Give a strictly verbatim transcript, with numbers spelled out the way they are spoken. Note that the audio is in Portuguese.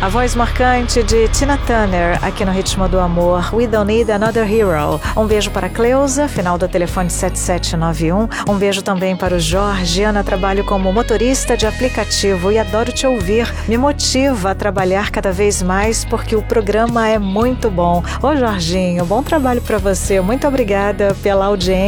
A voz marcante de Tina Turner aqui no Ritmo do Amor, We Don't Need Another Hero. Um beijo para a Cleusa, final do telefone sete sete nove um. Um beijo também para o Jorge. Ana, trabalho como motorista de aplicativo e adoro te ouvir. Me motiva a trabalhar cada vez mais porque o programa é muito bom. Ô Jorginho, bom trabalho para você. Muito obrigada pela audiência.